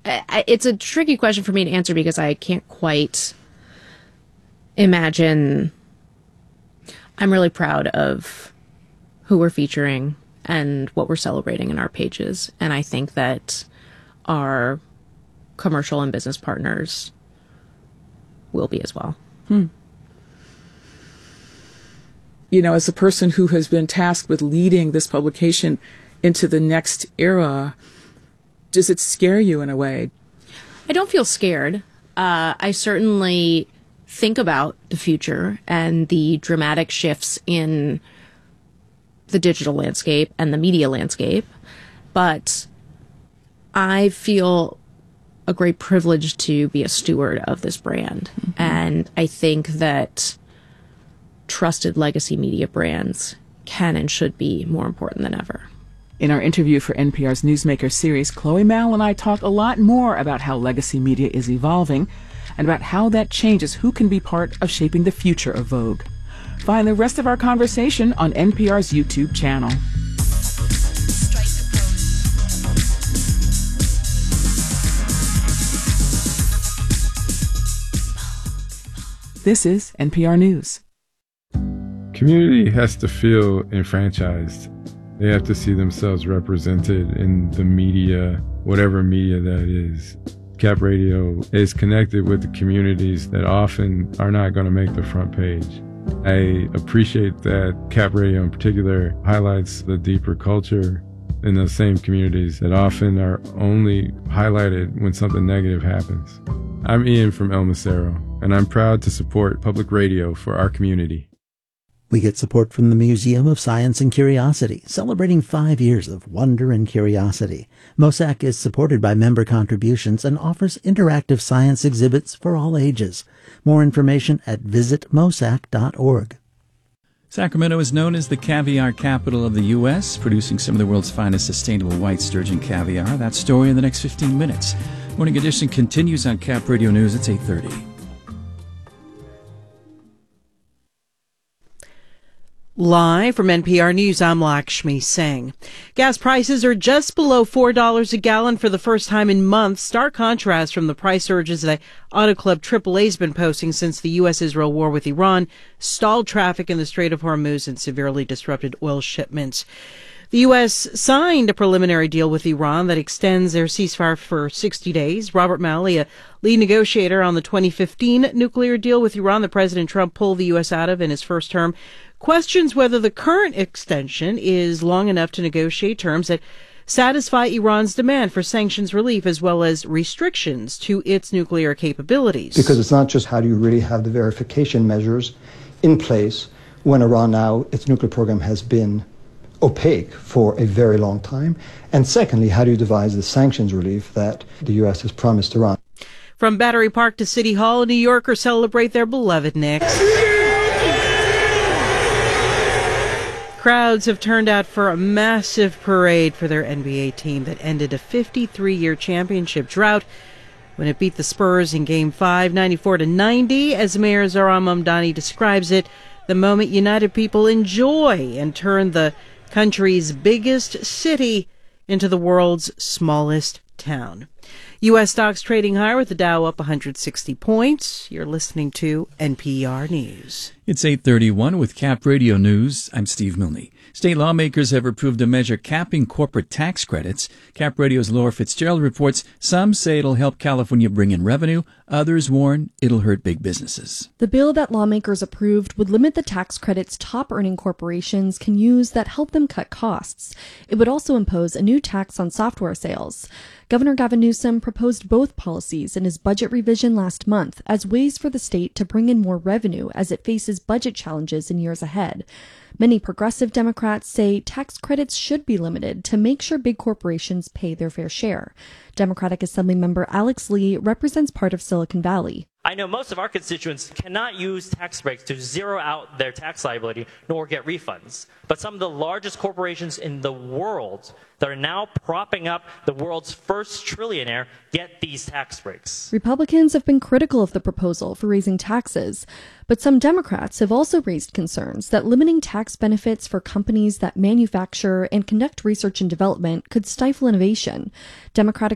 It's a tricky question for me to answer because I can't quite imagine. I'm really proud of who we're featuring and what we're celebrating in our pages. And I think that our commercial and business partners will be as well. You know, as a person who has been tasked with leading this publication into the next era, does it scare you in a way? I don't feel scared. I certainly think about the future and the dramatic shifts in the digital landscape and the media landscape, but I feel a great privilege to be a steward of this brand. And I think that trusted legacy media brands can and should be more important than ever. In our interview for NPR's Newsmaker series, Chloe Mal and I talk a lot more about how legacy media is evolving and about how that changes who can be part of shaping the future of Vogue. Find the rest of our conversation on NPR's YouTube channel. This is NPR News. Community has to feel enfranchised. They have to see themselves represented in the media, whatever media that is. Cap Radio is connected with the communities that often are not going to make the front page. I appreciate that Cap Radio in particular highlights the deeper culture in those same communities that often are only highlighted when something negative happens. I'm Ian from El Macero, and I'm proud to support public radio for our community. We get support from the Museum of Science and Curiosity, celebrating 5 years of wonder and curiosity. MOSAC is supported by member contributions and offers interactive science exhibits for all ages. More information at visitmosac.org. Sacramento is known as the caviar capital of the U.S., producing some of the world's finest sustainable white sturgeon caviar. That story in the next 15 minutes. Morning Edition continues on Cap Radio News. It's 8:30. Live from NPR News, I'm Lakshmi Singh. Gas prices are just below $4 a gallon for the first time in months. Stark contrast from the price surges that Auto Club AAA's been posting since the U.S.-Israel war with Iran stalled traffic in the Strait of Hormuz and severely disrupted oil shipments. The U.S. signed a preliminary deal with Iran that extends their ceasefire for 60 days. Robert Malley, a lead negotiator on the 2015 nuclear deal with Iran that President Trump pulled the U.S. out of in his first term, questions whether the current extension is long enough to negotiate terms that satisfy Iran's demand for sanctions relief as well as restrictions to its nuclear capabilities. Because it's not just how do you really have the verification measures in place when Iran now, its nuclear program has been opaque for a very long time. And secondly, how do you devise the sanctions relief that the U.S. has promised Iran? From Battery Park to City Hall, New Yorkers celebrate their beloved Knicks. Crowds have turned out for a massive parade for their NBA team that ended a 53-year championship drought when it beat the Spurs in Game 5, 94-90. As Mayor Zohran Mamdani describes it, the moment united people enjoy and turn the country's biggest city into the world's smallest town. U.S. stocks trading higher with the Dow up 160 points. You're listening to NPR News. It's 8:31 with Cap Radio News. I'm Steve Milne. State lawmakers have approved a measure capping corporate tax credits. Cap Radio's Laura Fitzgerald reports some say it'll help California bring in revenue. Others warn it'll hurt big businesses. The bill that lawmakers approved would limit the tax credits top-earning corporations can use that help them cut costs. It would also impose a new tax on software sales. Governor Gavin Newsom proposed both policies in his budget revision last month as ways for the state to bring in more revenue as it faces budget challenges in years ahead. Many progressive Democrats say tax credits should be limited to make sure big corporations pay their fair share. Democratic Assemblymember Alex Lee represents part of Silicon Valley. I know most of our constituents cannot use tax breaks to zero out their tax liability nor get refunds. But some of the largest corporations in the world that are now propping up the world's first trillionaire get these tax breaks. Republicans have been critical of the proposal for raising taxes, but some Democrats have also raised concerns that limiting tax benefits for companies that manufacture and conduct research and development could stifle innovation. Democratic